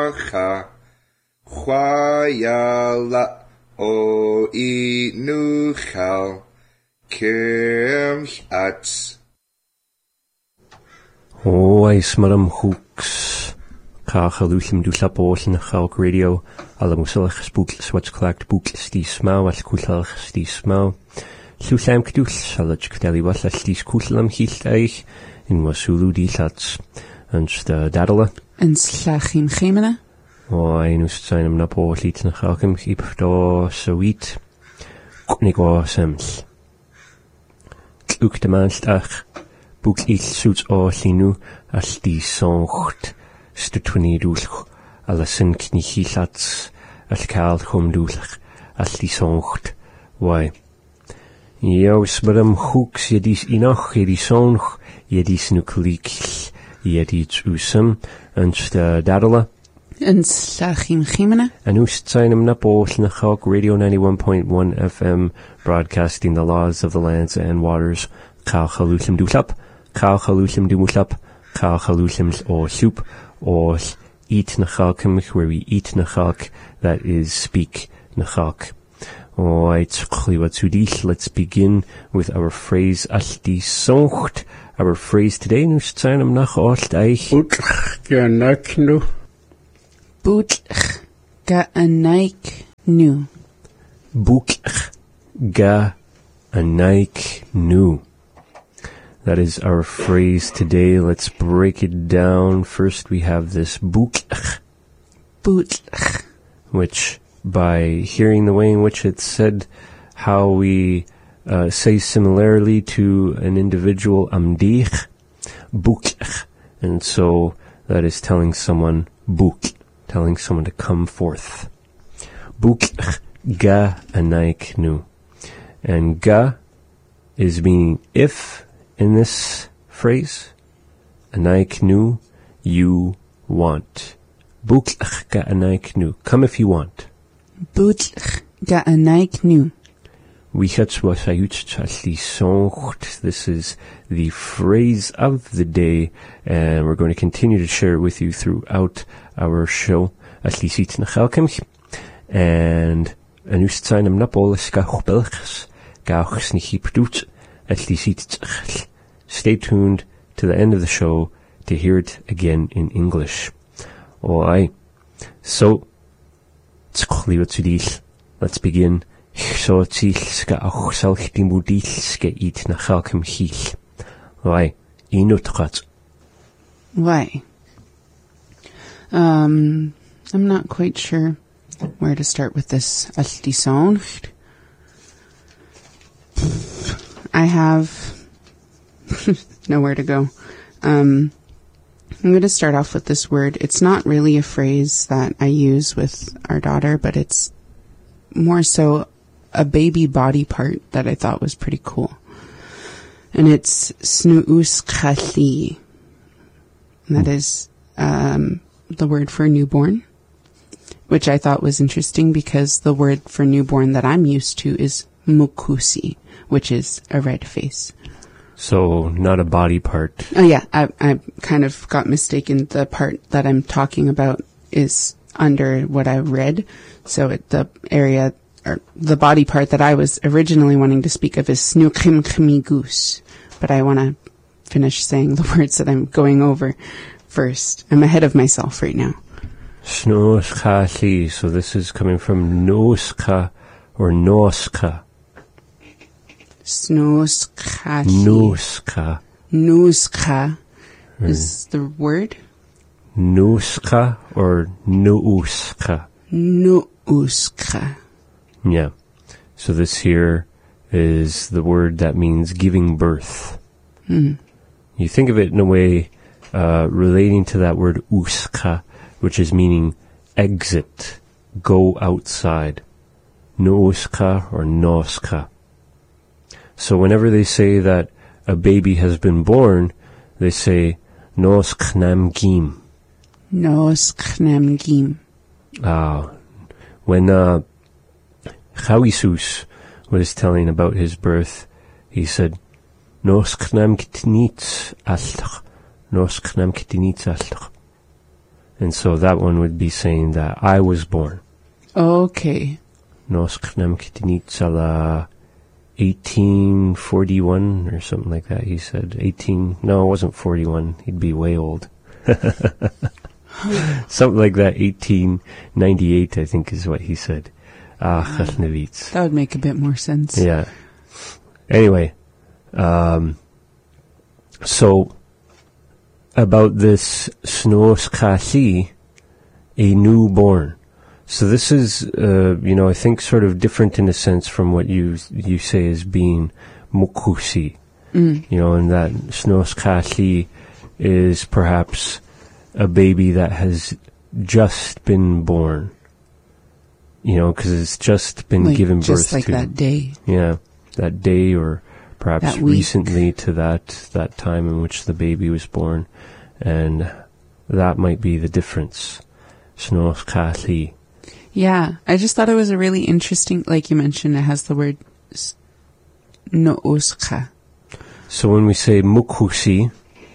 Nacha Chwayala O Inuchal Kirmats Oes maram hooks Kachaluchim du Lapol in Chalk Radio Alamusalach Spookles what's clacked bookles die smau as Kutalch die smau Llwysam cdws salaj cdeli wall all dis cwllam hill eich in wasulu di lats ans da dadala Ens llachim chemena o ein ustsain am napo lit na chalkim chip do sawit nig o seml Tlwg dymanst ach bwg ill sŵt o llinu all di soncht stwtwni dwlch ala sy'n cni hi lats all cael chwm dwlch all di soncht wai Jaus maram hooks jedis inoch jedis sonch jedis nucleik jedis usam ans da dadala Ens llachim chemena and ustsainam napol na Chalk Radio 91.1 FM broadcasting the laws of the lands and waters Kachaluchim dulap Kachaluchim dumulap Kachaluchim o soup or eat na Chalkim where we eat na Chalk that is speak na Chalk Alright, let's begin with our phrase alti soncht. Our phrase today is tsainam nach alt eich. Butch ga naknu. Butch ga anaik nu. Butch ga anaik nu. That is our phrase today. Let's break it down. First we have this butch. Butch. Which by hearing the way in which it's said, how we say similarly to an individual amdich, buk, and so that is telling someone buk, telling someone to come forth. Buk ga anaik nu. And ga is meaning if in this phrase, anaik nu, you want. Buk ga anaik nu, come if you want. Butch ga anaik nu. This is the phrase of the day, and we're going to continue to share it with you throughout our show. And stay tuned to the end of the show to hear it again in English. Alright, so let's begin. So ska auch salch die modil ska eat na chalkem hil. Why? Inutrat. Why? I'm not quite sure where to start with this alti soncht. I have nowhere to go. I'm going to start off with this word. It's not really a phrase that I use with our daughter, but it's more so a baby body part that I thought was pretty cool. And it's snuuskali. And that is the word for newborn, which I thought was interesting because the word for newborn that I'm used to is mukusi, which is a red face. So, not a body part. Oh yeah, I kind of got mistaken. The part that I'm talking about is under what I read. So the area, or the body part that I was originally wanting to speak of is snuukrimkrimigus. But I want to finish saying the words that I'm going over first. I'm ahead of myself right now. Snuuskali, so this is coming from noska or noska. Snuuskali. Nuska. Nuska is the word? Nuska or nuuska? Nuuska. Yeah. So this here is the word that means giving birth. Mm. You think of it in a way relating to that word uska, which is meaning exit, go outside. Nuuska or noska. So whenever they say that a baby has been born, they say nosknam gim. Nosknam gim. When Chawisus was telling about his birth, he said, Nosknam kitnitz alch. Nosknam kitnitz alch. And so that one would be saying that I was born. Okay. Nos chnam kitinitzala 1841 or something like that, he said. No, it wasn't 41. He'd be way old. Something like that, 1898, I think is what he said. Chashnevitz. That would make a bit more sense. Yeah. Anyway, so about this Snos Kasi, a newborn. So this is, I think sort of different in a sense from what you say as being Mukusi. And that Snos Kasi is perhaps a baby that has just been born. Because it's just been given birth to. Just like that day. Yeah, that day, or perhaps that week. Recently to that time in which the baby was born. And that might be the difference. Snos Kasi. Yeah, I just thought it was a really interesting, like you mentioned, it has the word Nooska. So when we say Mukusi,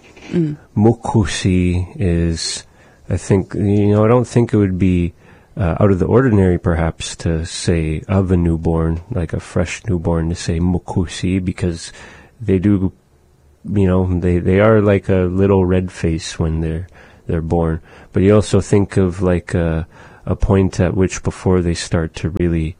Mukusi is, I think, I don't think it would be out of the ordinary perhaps to say of a newborn, like a fresh newborn, to say Mukusi, because they do, they are like a little red face when they're born. But you also think of like a point at which before they start to really,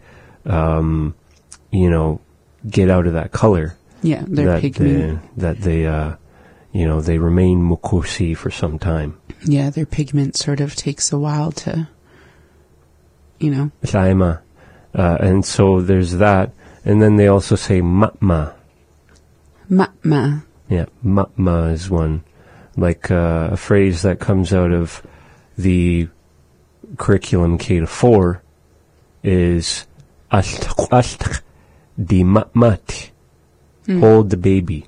get out of that color. Yeah, they're pigment. They remain mukusi for some time. Yeah, their pigment sort of takes a while to, Laima. And so there's that. And then they also say matma. Matma. Yeah, matma is one. Like a phrase that comes out of the curriculum K-4 is ashtaq di matmat. Hold the baby.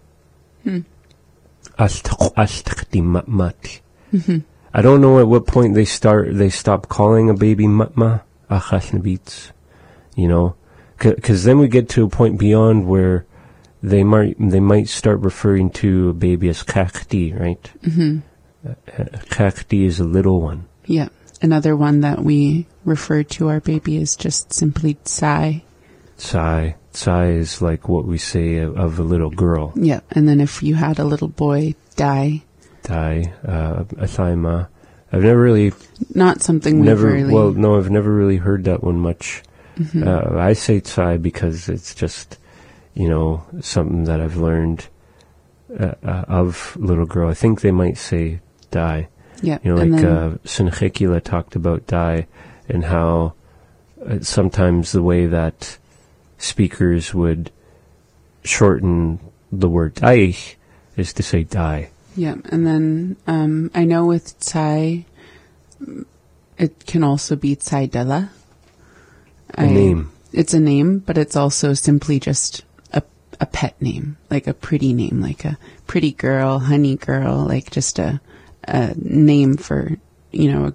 Ashtaq di matmat. I don't know at what point they stop calling a baby matma. Achashnabits. Because then we get to a point beyond where they might start referring to a baby as kakti, right? Kakti is a little one. Yeah. Another one that we refer to our baby is just simply tsai. Tsai. Tsai is like what we say of a little girl. Yeah. And then if you had a little boy, dai. Dai. Athaima. I've never really... Not something we've really... Well, no, I've never really heard that one much. I say tsai because it's just, something that I've learned of little girl. I think they might say dai. Yeah. Sinchekila talked about dai and how sometimes the way that speakers would shorten the word dai is to say dai. Yeah, and then I know with tsai, it can also be tsai dela. A name. It's a name, but it's also simply just a pet name, like a pretty name, like a pretty girl, honey girl, like just a name for, a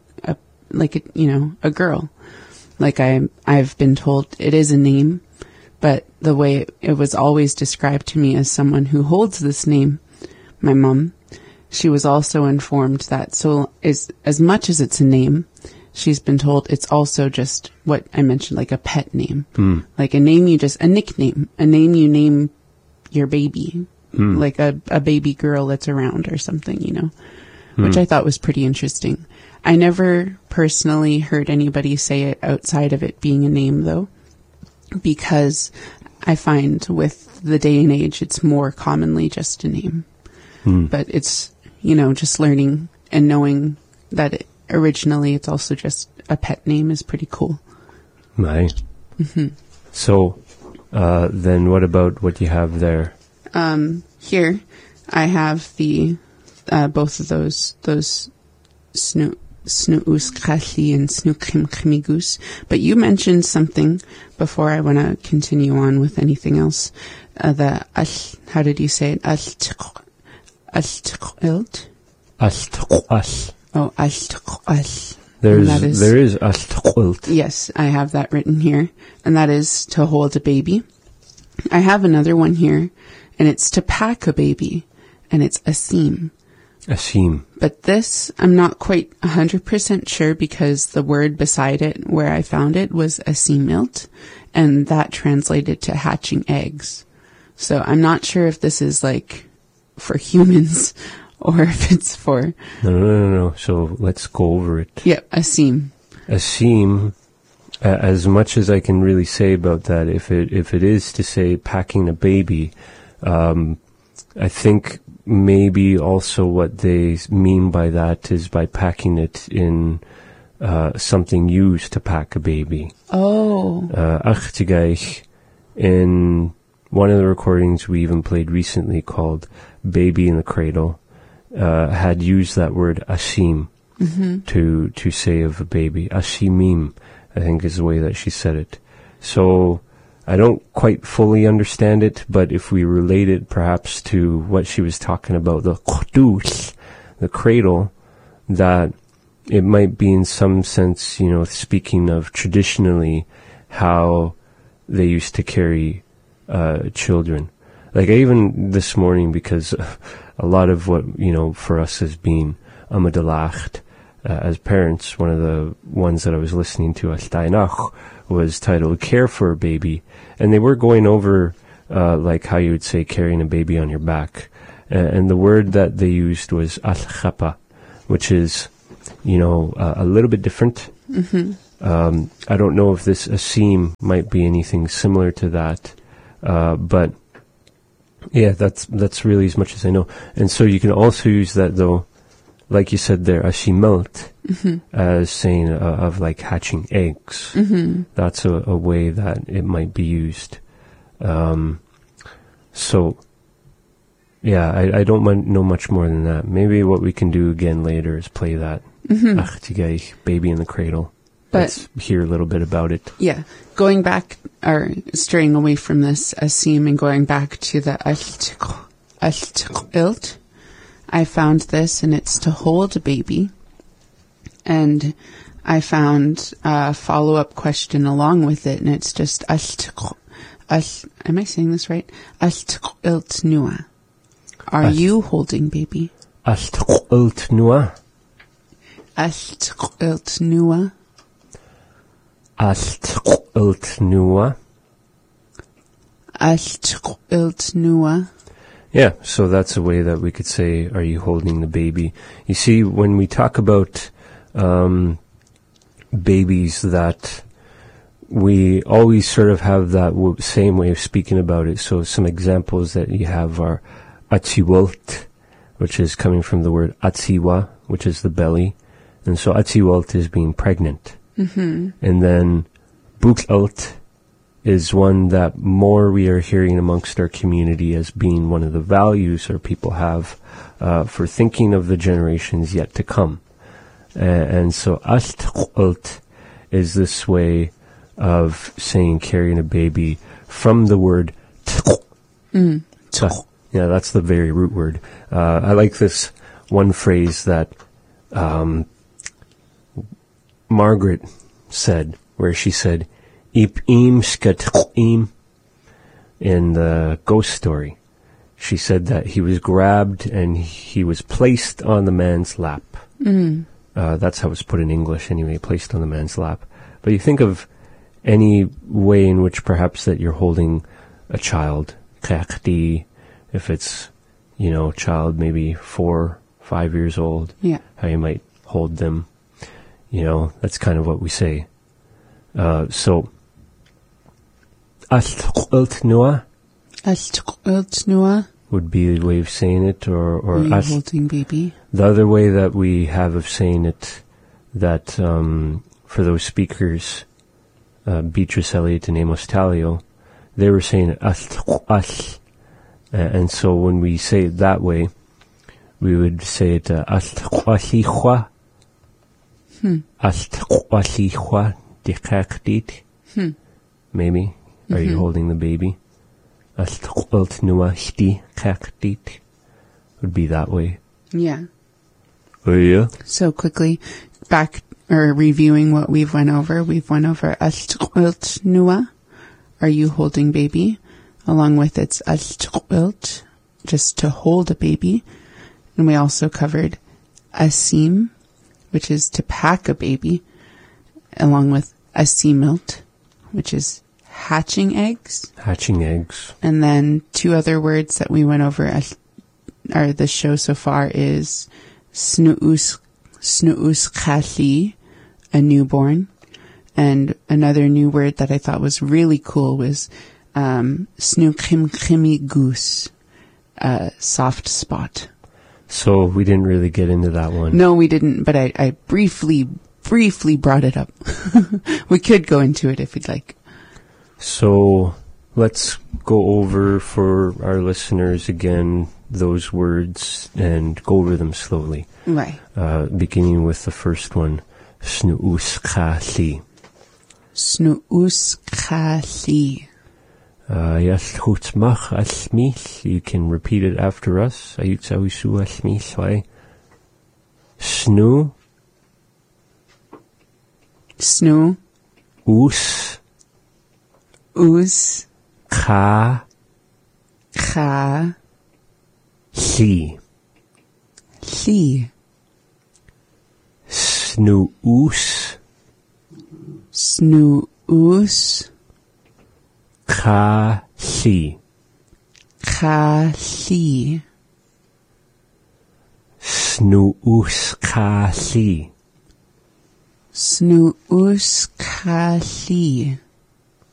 girl. Like I've been told it is a name, but the way it was always described to me as someone who holds this name, my mom, she was also informed that as much as it's a name, she's been told it's also just what I mentioned, like a pet name. Like a nickname, a name you name your baby, like a baby girl that's around or something, which I thought was pretty interesting. I never personally heard anybody say it outside of it being a name though, because I find with the day and age, it's more commonly just a name. But it's, just learning and knowing that originally it's also just a pet name is pretty cool. Right. So, then what about what you have there? Here I have the, both of those Snuuskali and Snuukrimkrimigus. But you mentioned something before I want to continue on with anything else. How did you say it? Altqilt? Altqal. Oh, altqal. There is altqilt. Yes, I have that written here. And that is to hold a baby. I have another one here, and it's to pack a baby, and it's asim, Asim. But this, I'm not quite 100% sure because the word beside it where I found it was asimilt, and that translated to hatching eggs. So I'm not sure if this is like for humans or if it's for... No. So let's go over it. Yep, asim. Asim, as much as I can really say about that, if it is to say packing a baby, I think maybe also what they mean by that is by packing it in something used to pack a baby. Oh. Achtigaich, in one of the recordings we even played recently called Baby in the Cradle, had used that word asim to say of a baby. Asimim, I think is the way that she said it. So I don't quite fully understand it, but if we relate it perhaps to what she was talking about, the qudus, the cradle, that it might be in some sense, speaking of traditionally how they used to carry children. Like even this morning, because a lot of what, for us has been Amadalacht, as parents, one of the ones that I was listening to, Ashtainach, was titled Care for a Baby. And they were going over, like how you would say carrying a baby on your back. And the word that they used was al-khapa, which is, a little bit different. I don't know if this asim might be anything similar to that. But yeah, that's really as much as I know. And so you can also use that though, like you said there, ashimelt, as saying of like hatching eggs. That's a way that it might be used. So yeah, I don't know much more than that. Maybe what we can do again later is play that Achtigaich, Baby in the Cradle. But let's hear a little bit about it. Yeah, going back, or straying away from this asim and going back to the ashtiqilt, I found this, and it's to hold a baby. And I found a follow-up question along with it, and it's just am I saying this right? Ashtiqilt nua. Are you holding baby? Ashtiqilt nua. Ashtiqilt nua. Ashtiqilt nua. Ashtiqilt nua. Yeah, so that's a way that we could say, are you holding the baby? You see, when we talk about babies, that we always sort of have that same way of speaking about it. So some examples that you have are atziwalt, which is coming from the word atziwa, which is the belly. And so atziwalt is being pregnant. And then buklalt is one that more we are hearing amongst our community as being one of the values our people have for thinking of the generations yet to come. And so ashtiqilt is this way of saying carrying a baby from the word tq. Yeah, that's the very root word. I like this one phrase that Margaret said, where she said, Ip-im skat-im, in the ghost story. She said that he was grabbed and he was placed on the man's lap. That's how it's put in English anyway, placed on the man's lap. But you think of any way in which perhaps that you're holding a child, if it's, child maybe 4, 5 years old, how you might hold them. That's kind of what we say. So, ashtiqilt nua. Ashtiqilt nua. Would be the way of saying it, or Are you holding baby? The other way that we have of saying it, that for those speakers, Beatrice Elliott and Amos Talio, they were saying ashtiqash, and so when we say it that way, we would say it ashtiqashihwa, ashtiqashihwa diqaqtit. Maybe. Are you holding the baby? Ashtiqilt nua shti qaqtit would be that way. Yeah. Oh yeah. So quickly, back or reviewing what we've went over ashtiqilt nua. Are you holding baby? Along with its ashtiqilt, just to hold a baby. And we also covered asim, which is to pack a baby, along with asimilt, which is hatching eggs. Hatching eggs. And then 2 other words that we went over at the show so far is snu'us chali, a newborn. And another new word that I thought was really cool was snu'chimchimi goose, soft spot. So we didn't really get into that one. No, we didn't, but I briefly brought it up. We could go into it if you'd like. So let's go over for our listeners again those words and go over them slowly. Right. Beginning with the first one, snu'us chali. Snu'us chali. Yasthutmach asmil. You can repeat it after us. Ayutsawisu asmil. Snu. Snu. Us. Us. Ka. Cha. Li. Li. Snu'us. Snu'us. Chali. Chali. Snu'us chali. Snu'us chali.